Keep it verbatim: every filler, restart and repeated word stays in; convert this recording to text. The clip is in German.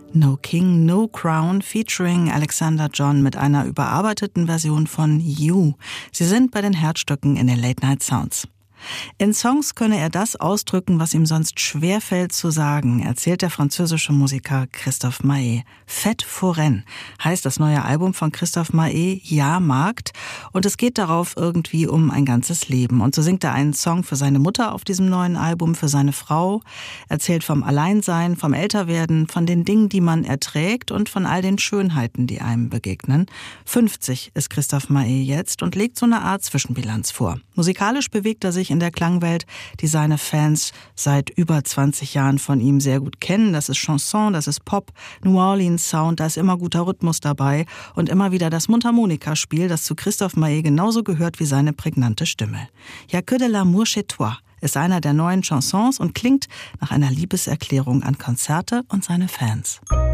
No King, No Crown featuring Alexander John mit einer überarbeiteten Version von You. Sie sind bei den Herzstücken in den Late Night Sounds. In Songs könne er das ausdrücken, was ihm sonst schwerfällt zu sagen, erzählt der französische Musiker Christophe Maé. Fête foraine heißt das neue Album von Christophe Maé, Jahrmarkt. Und es geht darauf irgendwie um ein ganzes Leben. Und so singt er einen Song für seine Mutter auf diesem neuen Album, für seine Frau, erzählt vom Alleinsein, vom Älterwerden, von den Dingen, die man erträgt und von all den Schönheiten, die einem begegnen. fünfzig ist Christophe Maé jetzt und legt so eine Art Zwischenbilanz vor. Musikalisch bewegt er sich in der Klangwelt, die seine Fans seit über zwanzig Jahren von ihm sehr gut kennen. Das ist Chanson, das ist Pop, New Orleans Sound, da ist immer guter Rhythmus dabei und immer wieder das Mundharmonikaspiel, das zu Christophe Maé genauso gehört wie seine prägnante Stimme. Y'a que de l'amour chez toi ist einer der neuen Chansons und klingt nach einer Liebeserklärung an Konzerte und seine Fans.